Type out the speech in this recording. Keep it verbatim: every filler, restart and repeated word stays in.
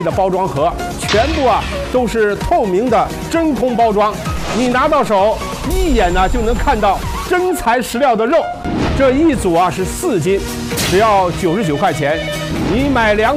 的包装盒，全部啊都是透明的真空包装，你拿到手一眼呢就能看到真材实料的肉。这一组啊是四斤，只要九十九块钱，你买两。